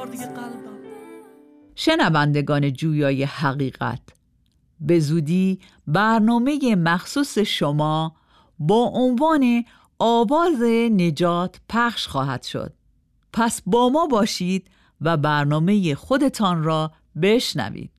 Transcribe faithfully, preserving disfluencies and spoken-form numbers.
دیگه قلبم. شنوندگان جویای حقیقت، به زودی برنامه مخصوص شما با عنوان آواز نجات پخش خواهد شد. پس با ما باشید و برنامه خودتان را بشنوید.